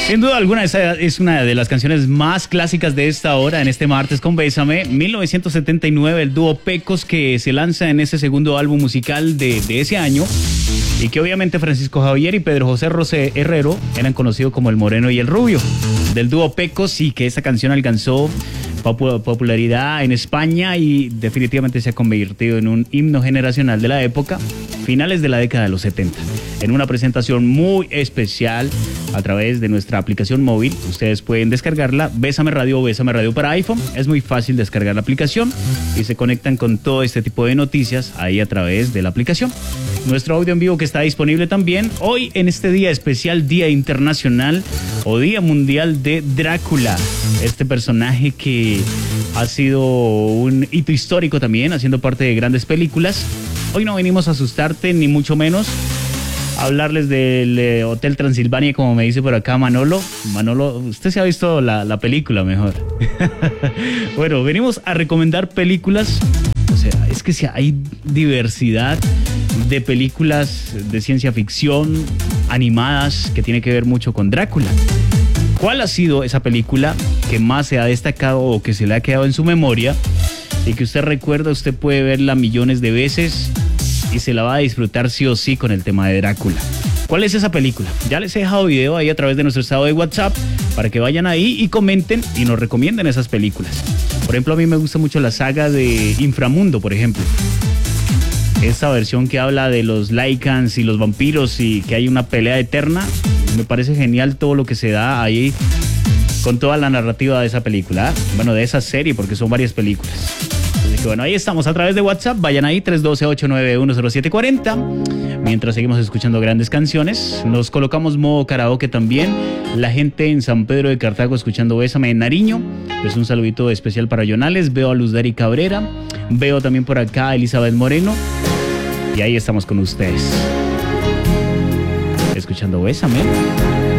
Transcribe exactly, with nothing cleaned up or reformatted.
Sin duda alguna, esa es una de las canciones más clásicas de esta hora, en este martes con Bésame. mil novecientos setenta y nueve, el dúo Pecos, que se lanza en ese segundo álbum musical de, de ese año, y que obviamente Francisco Javier y Pedro José Rosé Herrero eran conocidos como el Moreno y el Rubio. Del dúo Pecos, y que esta canción alcanzó popularidad en España y definitivamente se ha convertido en un himno generacional de la época, finales de la década de los setenta. En una presentación muy especial a través de nuestra aplicación móvil, ustedes pueden descargarla, Bésame Radio o Bésame Radio para iPhone. Es muy fácil descargar la aplicación y se conectan con todo este tipo de noticias ahí a través de la aplicación. Nuestro audio en vivo que está disponible también hoy en este día especial, Día Internacional o Día Mundial de Drácula. Este personaje que ha sido un hito histórico también, haciendo parte de grandes películas. Hoy no venimos a asustarte, ni mucho menos a hablarles del eh, Hotel Transilvania, como me dice por acá Manolo. Manolo, usted se ha visto la, la película mejor. Bueno, venimos a recomendar películas. O sea, es que si hay diversidad de películas de ciencia ficción animadas que tiene que ver mucho con Drácula. ¿Cuál ha sido esa película que más se ha destacado o que se le ha quedado en su memoria y que usted recuerda? Usted puede verla millones de veces y se la va a disfrutar sí o sí con el tema de Drácula. ¿Cuál es esa película? Ya les he dejado video ahí a través de nuestro estado de WhatsApp para que vayan ahí y comenten y nos recomienden esas películas. Por ejemplo, a mí me gusta mucho la saga de Inframundo, por ejemplo. Esta versión que habla de los Lycans y los vampiros y que hay una pelea eterna. Me parece genial todo lo que se da ahí con toda la narrativa de esa película. Bueno, de esa serie, porque son varias películas. Así que bueno, ahí estamos a través de WhatsApp. Vayan ahí, tres uno dos, ocho nueve uno, cero siete cuatro cero. Mientras seguimos escuchando grandes canciones, nos colocamos modo karaoke también. La gente en San Pedro de Cartago escuchando Bésame en Nariño. Pues un saludito especial para Jonales. Veo a Luz Dari Cabrera. Veo también por acá a Elizabeth Moreno. Y ahí estamos con ustedes escuchando Bésame.